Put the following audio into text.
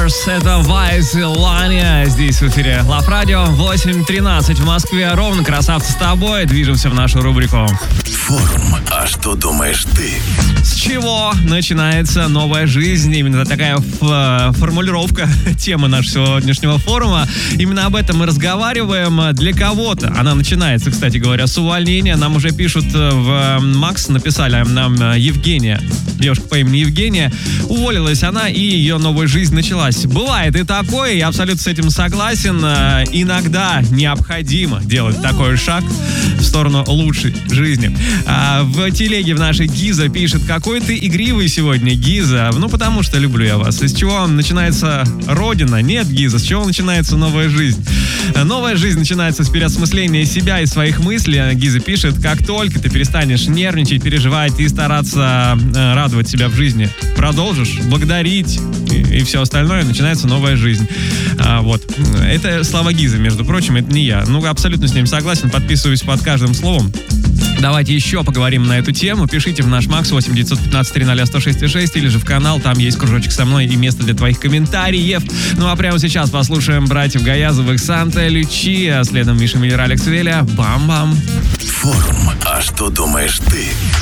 Stars, это Вайс и Ланя. Здесь в эфире Лав Радио, 8:13 в Москве. Ровно, красавцы, с тобой. Движемся в нашу рубрику Форум. А что думаешь ты? С чего начинается новая жизнь? Именно такая формулировка темы нашего сегодняшнего форума. Именно об этом мы разговариваем. Для кого-то она начинается, кстати говоря, с увольнения. Нам уже пишут в Макс, написали нам Евгения. Девушка по имени Евгения. Уволилась она, и ее новая жизнь началась. Бывает и такое, я абсолютно с этим согласен. Иногда необходимо делать такой шаг в сторону лучшей жизни. В телеге в нашей Гиза пишет: какой ты игривый сегодня, Гиза. Ну, потому что люблю я вас. С чего начинается родина? Нет, Гиза, с чего начинается новая жизнь? Новая жизнь начинается с переосмысления себя и своих мыслей. Гиза пишет: как только ты перестанешь нервничать, переживать и стараться радовать себя в жизни, продолжишь благодарить и все остальное, начинается новая жизнь. Вот. Это слова Гизы, между прочим, это не я. Ну, абсолютно с ним согласен, подписываюсь под каждым словом. Давайте еще поговорим на эту тему. Пишите в наш Макс 8-915-300-106-6 или же в канал, там есть кружочек со мной и место для твоих комментариев. Ну а прямо сейчас послушаем братьев Гаязовых «Санта Лючия», следом Миша Миллер, Алекс Веля. Бам-бам. Форум. А что думаешь ты?